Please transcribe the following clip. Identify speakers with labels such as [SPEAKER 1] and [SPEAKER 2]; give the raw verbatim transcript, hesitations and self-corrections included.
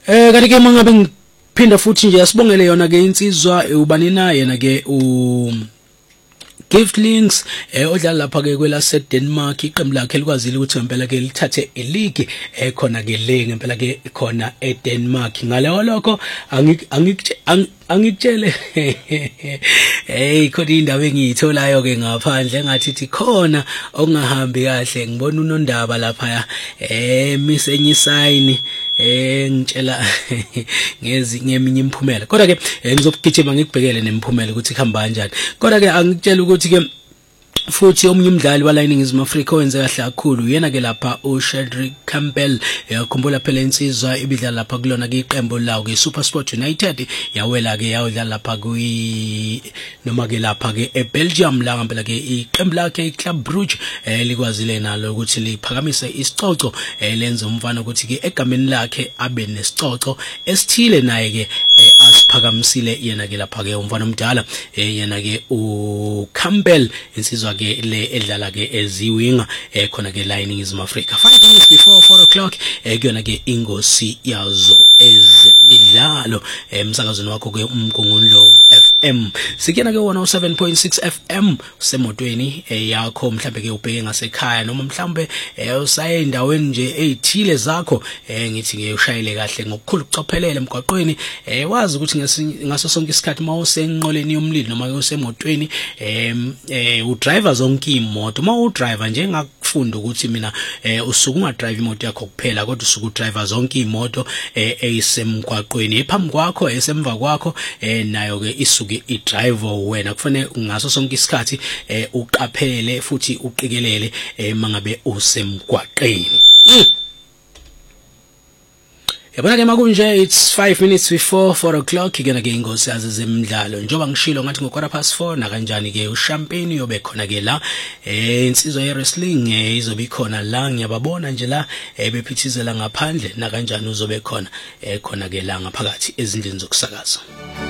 [SPEAKER 1] Eh kanti ke mangabe ngiphinda futhi nje asibongele yona ke insizwa ubani na yena ke u Gift Links eh odlala lapha ke kwela se Denmark iqembu lakhe likwazile ukuthi ngempela ke lithathe ileague eh khona ke le ngempela ke khona e Denmark ngaleyo lokho angikutshele hey khona indaba engiyitholayo ke ngaphandle ngathi khona okungahambi kahle ngibona unondaba lapha eh misenye sign eh ngitshela ngezi ngeminye imphumela kodwa ke ngizokugijima ngikubhekele nemphumela ukuthi ikhamba kanjani kodwa ke angitshela ukuthi ke futhi omunye umdlali wala iningizimu Afrika owenze kahle kakhulu yena ke lapha uShedrick Campbell yakhumbula phela insizwa ibidlala lapha kulona ke iqembu lawo ke SuperSport United yawela ke yawudlala lapha kwi noma ke lapha ke eBelgium la ngempela ke iqembu lakhe iClub Brugge likwazile nalo ukuthi liphakamise isicoco lenze umfana ukuthi ke egameni lakhe abe nesicoco esithile naye ke asiphakamisile yena ke lapha ke umfana omdala yena ke uCampbell insizwa ke le edlala ke eziwinga khona ke la iningizimu Afrika five minutes before four o'clock kuyona ke ingosi yazo ezemidlalo emsakazweni wakho ke umgungundlovu F M sikena ke one oh seven point six F M semotweni yakho mhlambe ke ubheke ngasekhaya noma mhlambe usaye endaweni nje ezithile zakho ngithi ngiyushayile kahle ngokukhulu ukucophelela emgwaqweni wazi ukuthi ngaso sonke isikhathi mawusenqoleni yomlilo noma usemotweni eh u driver zonke imoto ma u driver nje ngakufunda ukuthi mina usuku unga drive imoto yakho kuphela kodwa usuku u driver zonke imoto eyisemgwaqweni ephambi kwakho esemva kwakho nayo ke isuke i driver wena kufanele ngaso sonke isikhathi uqaphele futhi uqikelele mangabe usemgwaqeni. Yabona ke makunje it's five minutes before four o'clock igena ke ingosi azezemidlalo njoba ngishilo ngathi ngo quarter past four na kanjani ke uShampeni yobe khona ke la eh insizwa ye wrestling izobe khona la ngiyababona nje la bephithizela ngaphandle na kanjani uzobe khona khona ke la ngaphakathi ezindlini zokusakaza.